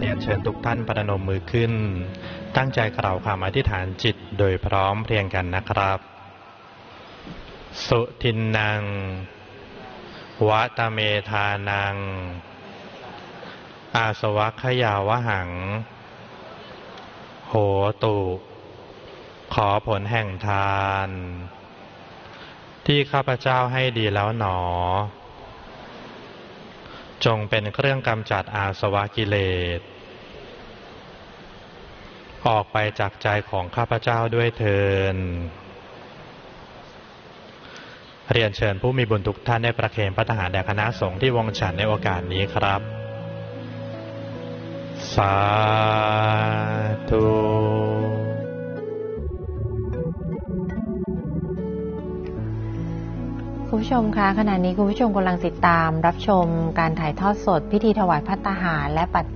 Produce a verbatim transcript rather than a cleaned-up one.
เรียนเชิญทุกท่านประนมมือขึ้นตั้งใจกล่าวคำอธิษฐานจิตโดยพร้อมเพรียงกันนะครับสุทินนังวะตะเมธานังอาสวัคยาวหังโหตุขอผลแห่งทานที่ข้าพเจ้าให้ดีแล้วหนอจงเป็นเครื่องกำจัดอาสวะกิเลสออกไปจากใจของข้าพเจ้าด้วยเถิดเรียนเชิญผู้มีบุญทุกท่านได้ประเคนพระทหารแด่คณะสงฆ์ที่วงฉันในโอกาสนี้ครับสาธุคุณผู้ชมคะขณะนี้คุณผู้ชมกำลังติดตามรับชมการถ่ายทอดสดพิธีถวายภัตตาหารและปัจ